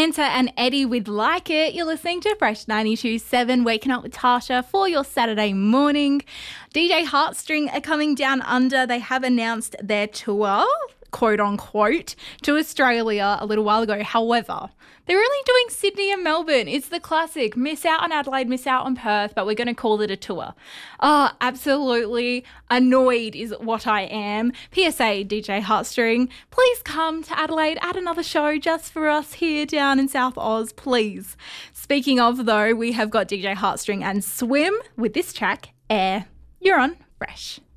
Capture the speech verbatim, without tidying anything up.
Santa and Eddie with Like It. You're listening to Fresh ninety-two point seven, Waking Up with Tasha for your Saturday morning. D J Heartstring are coming down under. They have announced their tour, quote unquote, to Australia a little while ago. However, they're only doing Sydney and Melbourne. It's the classic. Miss out on Adelaide, miss out on Perth, but we're going to call it a tour. Oh, absolutely annoyed is what I am. P S A, D J Heartstring, please come to Adelaide, add another show just for us here down in South Oz, please. Speaking of, though, we have got D J Heartstring and Swim with this track, Air. You're on Fresh.